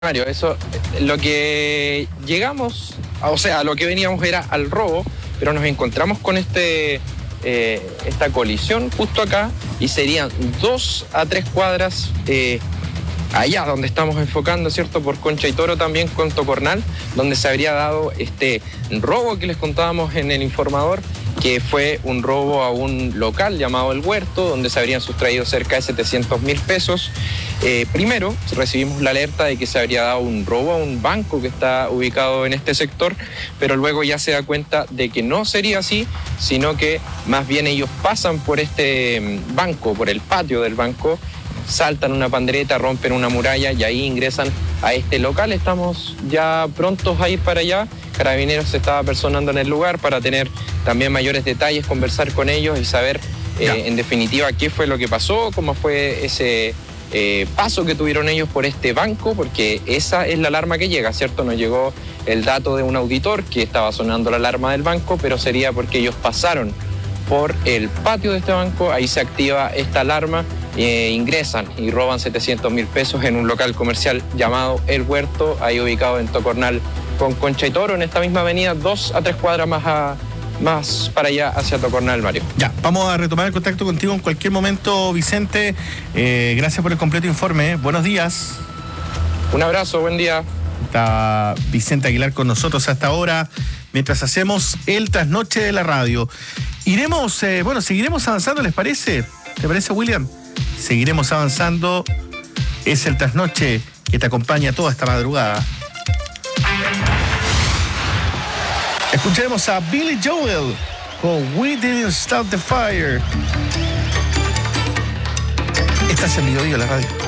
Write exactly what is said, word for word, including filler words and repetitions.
Mario, eso, lo que llegamos, o sea, lo que veníamos era al robo, pero nos encontramos con este, eh, esta colisión justo acá y serían dos a tres cuadras eh, allá donde estamos enfocando, ¿cierto? Por Concha y Toro, también con Tocornal, donde se habría dado este robo que les contábamos en el informador, que fue un robo a un local llamado El Huerto, donde se habrían sustraído cerca de setecientos mil pesos. Eh, primero recibimos la alerta de que se habría dado un robo a un banco que está ubicado en este sector, pero luego ya se da cuenta de que no sería así, sino que más bien ellos pasan por este banco, por el patio del banco, saltan una pandereta, rompen una muralla y ahí ingresan a este local. Estamos ya prontos a ir para allá. Carabineros se estaba personando en el lugar para tener también mayores detalles, conversar con ellos y saber eh, en definitiva qué fue lo que pasó, cómo fue ese eh, paso que tuvieron ellos por este banco, porque esa es la alarma que llega, ¿cierto? Nos llegó el dato de un auditor que estaba sonando la alarma del banco, pero sería porque ellos pasaron por el patio de este banco, ahí se activa esta alarma, eh, ingresan y roban setecientos mil pesos en un local comercial llamado El Huerto, ahí ubicado en Tocornal con Concha y Toro, en esta misma avenida, dos a tres cuadras más, a, más para allá hacia Tocornal, Mario. Ya, vamos a retomar el contacto contigo en cualquier momento, Vicente. Eh, gracias por el completo informe. Buenos días. Un abrazo, buen día. Está Vicente Aguilar con nosotros hasta ahora, mientras hacemos el trasnoche de la radio. Iremos, eh, bueno, seguiremos avanzando, ¿les parece? ¿Te parece, William? Seguiremos avanzando. Es el trasnoche que te acompaña toda esta madrugada. Escucharemos a Billy Joel con We Didn't Start the Fire. Estás en Vivo Vivo, la radio.